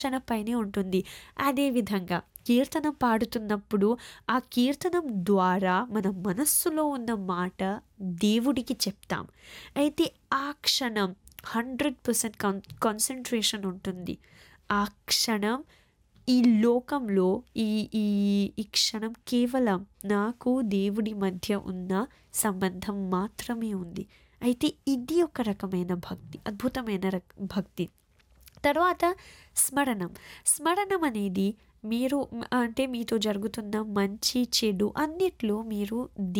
పైనే ఉంటుంది. అదేవిధంగా కీర్తనం పాడుతున్నప్పుడు ఆ కీర్తనం ద్వారా మన మనస్సులో ఉన్న మాట దేవుడికి చెప్తాం. అయితే ఆ క్షణం 100% కాన్సంట్రేషన్ ఉంటుంది. ఆ క్షణం ఈ లోకంలో ఈ ఈ ఈ క్షణం కేవలం నాకు దేవుడి మధ్య ఉన్న సంబంధం మాత్రమే ఉంది. అయితే ఇది ఒక రకమైన భక్తి, అద్భుతమైన భక్తి. తర్వాత స్మరణం. స్మరణం అనేది మీరు అంటే మీతో జరుగుతున్న మంచి, చెడు అన్నిట్లో మీరు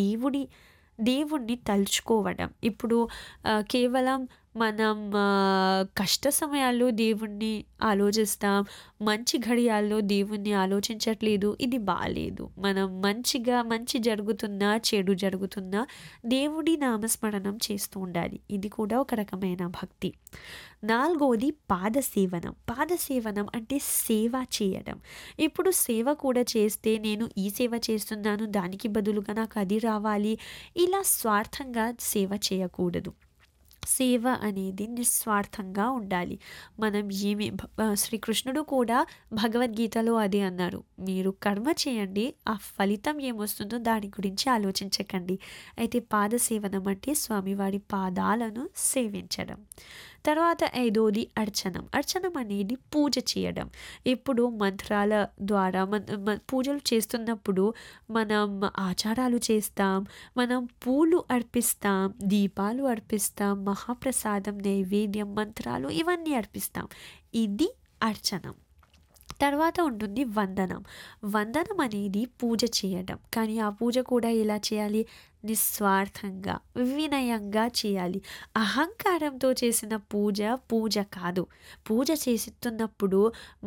దేవుడిని తలుచుకోవడం. ఇప్పుడు కేవలం మనం కష్ట సమయాల్లో దేవుణ్ణి ఆలోచిస్తాం. మంచి ఘడియాల్లో దేవుణ్ణి ఆలోచించట్లేదు. ఇది బాలేదు. మనం మంచి జరుగుతున్నా, చెడు జరుగుతున్నా దేవుడి నామస్మరణం చేస్తూ ఉండాలి. ఇది కూడా ఒక రకమైన భక్తి. 4వది పాదసేవనం. పాదసేవనం అంటే సేవ చేయడం. ఇప్పుడు సేవ కూడా చేస్తే నేను ఈ సేవ చేస్తున్నాను, దానికి బదులుగా నాకు అది రావాలి, ఇలా స్వార్థంగా సేవ చేయకూడదు. సేవ అనేది నిస్వార్థంగా ఉండాలి. మనం శ్రీకృష్ణుడు కూడా భగవద్గీతలో అదే అన్నారు. మీరు కర్మ చేయండి, ఆ ఫలితం ఏమొస్తుందో దాని గురించి ఆలోచించకండి. అయితే పాదసేవనం అంటే స్వామివారి పాదాలను సేవించడం. తర్వాత 5వది అర్చనం. అర్చనం అనేది పూజ చేయడం. ఇప్పుడు మంత్రాల ద్వారా పూజలు చేస్తున్నప్పుడు మనం ఆచారాలు చేస్తాం, మనం పూలు అర్పిస్తాం, దీపాలు అర్పిస్తాం, మహాప్రసాదం, నైవేద్యం, మంత్రాలు ఇవన్నీ అర్పిస్తాం. ఇది అర్చనం. తర్వాత ఉంటుంది వందనం. వందనం అనేది పూజ చేయడం. కానీ ఆ పూజ కూడా ఎలా చేయాలి? నిస్వార్థంగా, వినయంగా చేయాలి. అహంకారంతో చేసిన పూజ కాదు. పూజ చేస్తున్నప్పుడు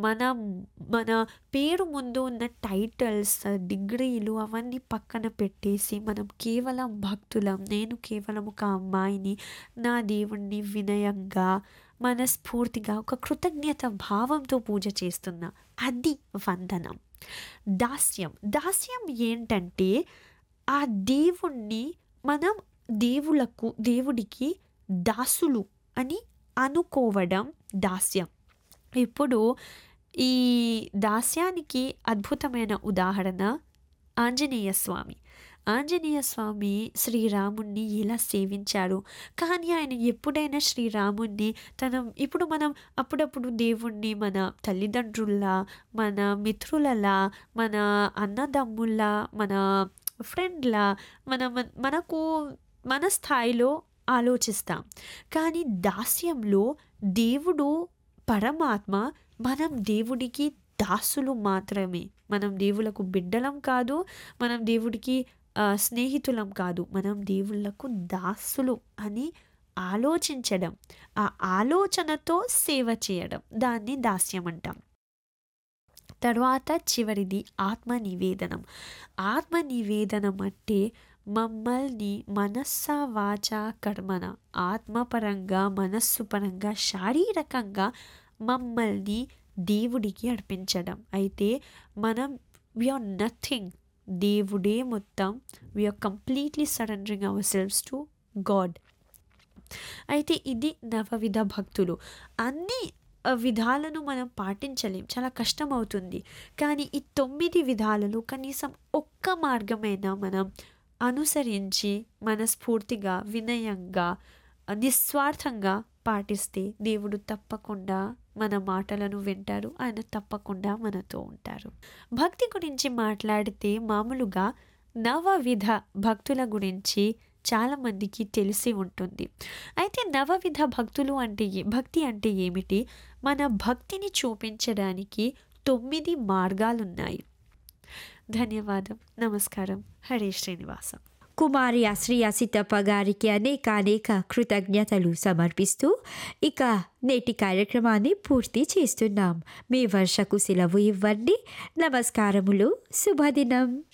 మన పేరు ముందు ఉన్న టైటిల్స్, డిగ్రీలు అవన్నీ పక్కన పెట్టేసి మనం కేవలం భక్తులం. నేను కేవలం ఒక అమ్మాయిని, నా దేవుణ్ణి వినయంగా, మనస్ఫూర్తిగా, ఒక కృతజ్ఞత భావంతో పూజ చేస్తున్నా. అది వందనం. దాస్యం ఏంటంటే ఆ దేవుణ్ణి మనం దేవుడికి దాసులు అని అనుకోవడం దాస్యం. ఇప్పుడు ఈ దాస్యానికి అద్భుతమైన ఉదాహరణ ఆంజనేయ స్వామి శ్రీరాముణ్ణి ఎలా సేవించారు. కానీ ఆయన ఎప్పుడైనా శ్రీరాముణ్ణి ఇప్పుడు మనం అప్పుడప్పుడు దేవుణ్ణి మన తల్లిదండ్రుల్లా, మన మిత్రులలా, మన అన్నదమ్ముల్లా, మన ఫ్రెండ్లా, మనకు మన స్థాయిలో ఆలోచిస్తాం. కానీ దాస్యంలో దేవుడు పరమాత్మ, మనం దేవుడికి దాసులు మాత్రమే. మనం దేవులకు బిడ్డలం కాదు, మనం దేవుడికి స్నేహితులం కాదు, మనం దేవుళ్ళకు దాసులు అని ఆలోచించడం, ఆ ఆలోచనతో సేవ చేయడం, దాన్ని దాస్యం అంటాం. తర్వాత చివరిది ఆత్మ నివేదనం అంటే మమ్మల్ని మనస్స వాచ కర్మన, ఆత్మపరంగా, మనస్సు పరంగా, శారీరకంగా మమ్మల్ని దేవుడికి అర్పించడం. అయితే మనం వీఆర్ నథింగ్, దేవుడే మొత్తం. We are completely surrendering hour selves to God. అయితే ఇది నవవిధ భక్తులు. అన్ని విధాలను మనం పాటించలేం, చాలా కష్టం అవుతుంది. కానీ ఈ 9 విధాలలో కనీసం ఒక్క మార్గమైనా మనం అనుసరించి మనస్ఫూర్తిగా, వినయంగా, నిస్వార్థంగా పాటిస్తే దేవుడు తప్పకుండా మన మాటలను వింటారు. ఆయన తప్పకుండా మనతో ఉంటారు. భక్తి గురించి మాట్లాడితే మామూలుగా నవవిధ భక్తుల గురించి చాలామందికి తెలిసి ఉంటుంది. అయితే నవవిధ భక్తి అంటే ఏమిటి? మన భక్తిని చూపించడానికి 9 మార్గాలున్నాయి. ధన్యవాదం. నమస్కారం. హరే శ్రీనివాసం. కుమారి అశ్రియ సీతప్ప గారికి అనేక కృతజ్ఞతలు సమర్పిస్తూ ఇక నేటి కార్యక్రమాన్ని పూర్తి చేస్తున్నాం. మీ వర్షకు సెలవు ఇవ్వండి. నమస్కారములు. శుభదినం.